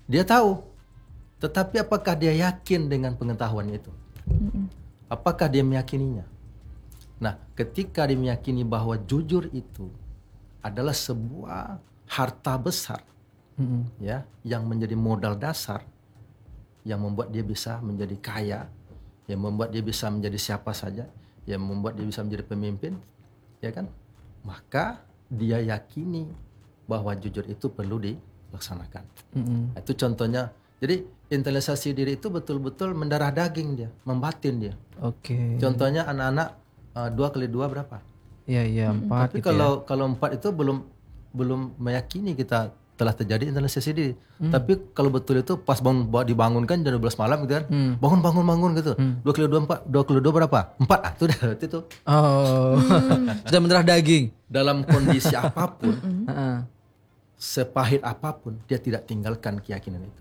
Dia tahu, tetapi apakah dia yakin dengan pengetahuan itu? Apakah dia meyakininya? Nah, ketika dia meyakini bahwa jujur itu adalah sebuah harta besar, ya, yang menjadi modal dasar, yang membuat dia bisa menjadi kaya, yang membuat dia bisa menjadi siapa saja, yang membuat dia bisa menjadi pemimpin, ya kan? Maka dia yakini bahwa jujur itu perlu dilaksanakan. Nah, itu contohnya. Jadi internalisasi diri itu betul-betul mendarah daging dia, membatin dia. Oke. Contohnya anak-anak 2 kali 2 berapa? Iya 4 Tapi gitu ya. kalau 4 itu belum meyakini kita telah terjadi internalisasi diri. Tapi kalau betul itu pas dibangunkan jam 12 malam gitu kan. Bangun gitu. 2 kali 2 4, 2 kali 2 berapa? 4. Ah, itu dah itu. Oh. Sudah mendarah daging. Dalam kondisi apapun, Heeh. sepahit apapun, dia tidak tinggalkan keyakinan itu.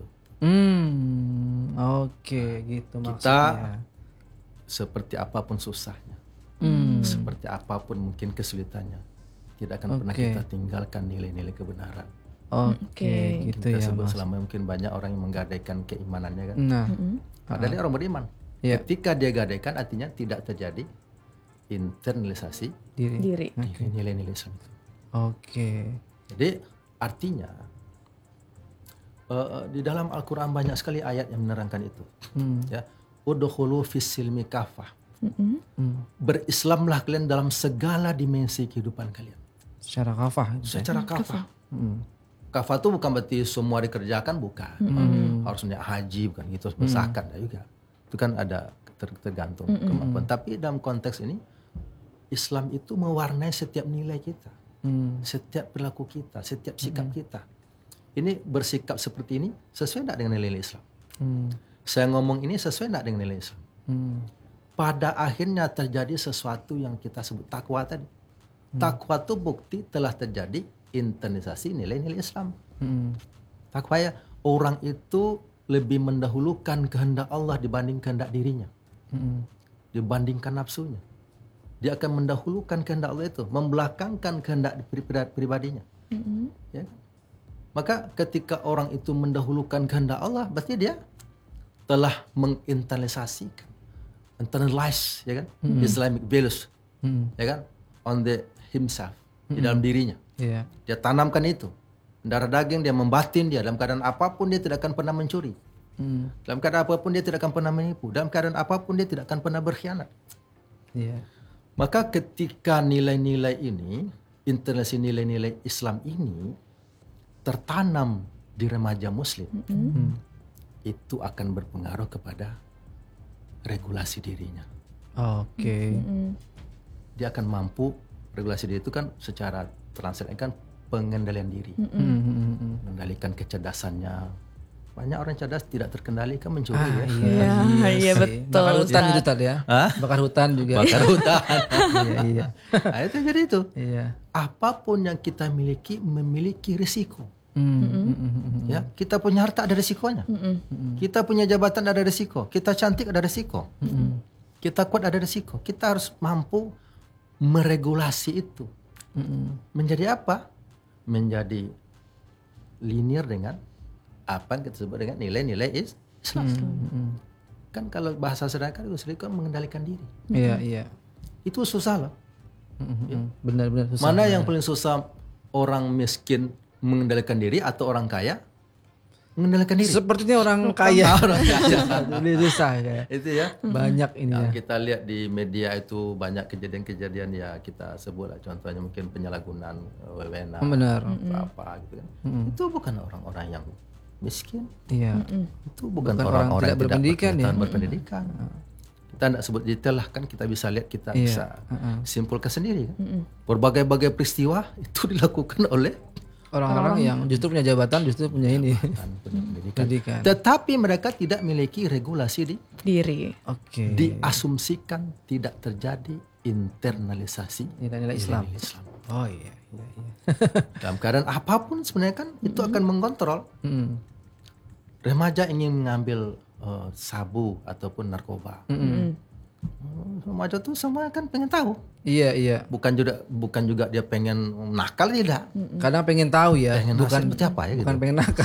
Oke, gitu Kita maksudnya. seperti apapun susahnya, seperti apapun mungkin kesulitannya, tidak akan pernah Oke. kita tinggalkan nilai-nilai kebenaran. Oke, gitu Kita ya sebut Mas. selama mungkin banyak orang yang menggadaikan keimanannya kan. Nah, Padahal dia orang beriman. Iya. Ketika dia gadaikan artinya tidak terjadi internalisasi diri. nilai-nilai Islam itu. Oke. Jadi artinya di dalam Al-Quran banyak sekali ayat yang menerangkan itu. Ya, udkhulu fis silmi kafah. Berislamlah kalian dalam segala dimensi kehidupan kalian. Secara kafah. Secara kafah. Kafah itu bukan berarti semua dikerjakan, bukan. Harus niat haji, bukan gitu. Berzakat juga. Itu kan ada tergantung kemampuan. Tapi dalam konteks ini, Islam itu mewarnai setiap nilai kita, setiap perilaku kita, setiap sikap kita. Ini bersikap seperti ini sesuai tidak dengan nilai Islam? Saya ngomong ini sesuai tidak dengan nilai Islam? Pada akhirnya terjadi sesuatu yang kita sebut takwa tadi. Takwa itu bukti telah terjadi internalisasi nilai-nilai Islam. Takwa ya, orang itu lebih mendahulukan kehendak Allah dibanding kehendak dirinya, dibandingkan nafsunya. Dia akan mendahulukan kehendak Allah itu, membelakangkan kehendak pribadinya. Ya. Maka ketika orang itu mendahulukan kehendak Allah, berarti dia telah menginternalisasikan, internalize, ya kan, Islamic values, ya kan, on the himself, di dalam dirinya. Iya. Dia tanamkan itu, darah daging, dia membatin dia dalam keadaan apapun dia tidak akan pernah mencuri, dalam keadaan apapun dia tidak akan pernah menipu, dalam keadaan apapun dia tidak akan pernah berkhianat. Iya. Maka ketika nilai-nilai ini, internalisasi nilai-nilai Islam ini tertanam di remaja Muslim, itu akan berpengaruh kepada regulasi dirinya. Oke. Dia akan mampu, regulasi diri itu kan secara translate kan pengendalian diri, mengendalikan kecerdasannya. Banyak orang cerdas tidak terkendali kan mencuri ya. Iya sih. betul. Bakar hutan Ustaz. itu tadi ya. Bakar hutan juga. Bakar hutan. Iya. Nah, itu jadi itu. Iya. Apapun yang kita miliki memiliki risiko. Ya, kita punya harta ada risikonya. Kita punya jabatan ada risiko. Kita cantik ada risiko. Kita kuat ada risiko. Kita harus mampu meregulasi itu. Menjadi apa? Menjadi linear dengan apa yang kita sebut dengan nilai-nilai Islam. Kan kalau bahasa sederhana itu kan mengendalikan diri. Iya. Itu susah loh. Benar-benar susah. Mana yang paling susah, orang miskin mengendalikan diri atau orang kaya mengendalikan diri? Sepertinya orang kaya. Orang kaya. Lebih susah ya. Itu ya. Banyak ini ya. Kita lihat di media itu banyak kejadian-kejadian ya, kita sebut lah contohnya mungkin penyalahgunaan wewenang, Benar. apa gitu kan. Itu bukan orang-orang yang miskin. Iya. Itu bukan orang orang-orang tidak berpendidikan ya. berpendidikan. Kita tidak sebut detail lah, kan kita bisa lihat, kita bisa simpulkan sendiri kan. Berbagai-bagai peristiwa itu dilakukan oleh Orang-orang yang justru punya jabatan, justru punya ini. pendidikan. Tetapi mereka tidak memiliki regulasi Diri. Oke. diasumsikan tidak terjadi internalisasi Nilai-nilai Islam. nilai Islam. Oh iya. Dalam keadaan apapun sebenarnya kan itu akan mengontrol. Remaja ingin mengambil sabu ataupun narkoba. Remaja tuh semua kan pengen tahu. Iya. Bukan juga dia pengen nakal, tidak. Kadang pengen tahu ya, Pengen bukan seperti apa ya bukan gitu. pengen nakal.